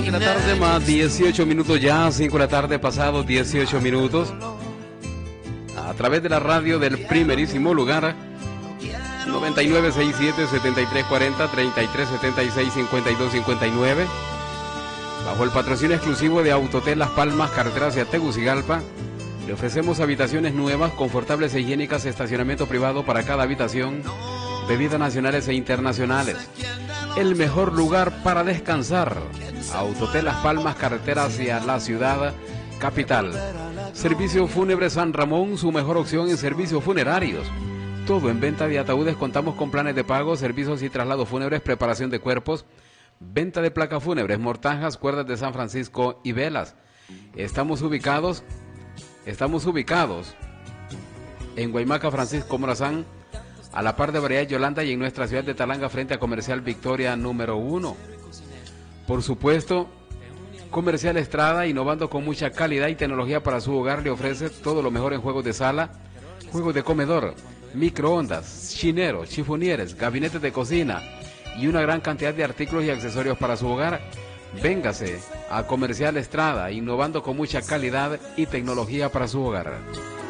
5 de la tarde más 18 minutos ya, 5 de la tarde pasados 18 minutos. A través de la radio del primerísimo lugar, 9967-7340, 3376-5259. Bajo el patrocinio exclusivo de Autotel Las Palmas, carretera hacia Tegucigalpa, le ofrecemos habitaciones nuevas, confortables e higiénicas, estacionamiento privado para cada habitación, bebidas nacionales e internacionales. El mejor lugar para descansar. Autotel Las Palmas, carretera hacia la ciudad capital. Servicio Fúnebre San Ramón, su mejor opción en servicios funerarios. Todo en venta de ataúdes, contamos con planes de pago, servicios y traslados fúnebres, preparación de cuerpos, venta de placas fúnebres, mortajas, cuerdas de San Francisco y velas. Estamos ubicados en Guaymaca, Francisco Morazán, a la par de Variedad Yolanda, y en nuestra ciudad de Talanga, frente a Comercial Victoria número 1. Por supuesto, Comercial Estrada, innovando con mucha calidad y tecnología para su hogar, le ofrece todo lo mejor en juegos de sala, juegos de comedor, microondas, chineros, chifonieres, gabinetes de cocina y una gran cantidad de artículos y accesorios para su hogar. Véngase a Comercial Estrada, innovando con mucha calidad y tecnología para su hogar.